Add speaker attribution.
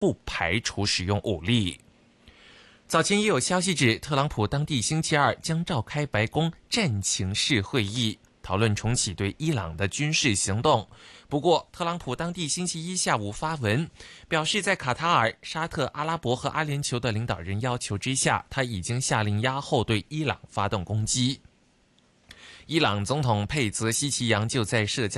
Speaker 1: 不排除使用武力。早前也有消息指，特朗普当地星期二将召开白宫战情室会议，讨论重启对伊朗的军事行动。不过，特朗普当地星期一下午发文，表示在卡塔尔、沙特阿拉伯和阿联酋的领导人要求之下，他已经下令压后对伊朗发动攻击。伊朗总统佩泽希奇扬就在社交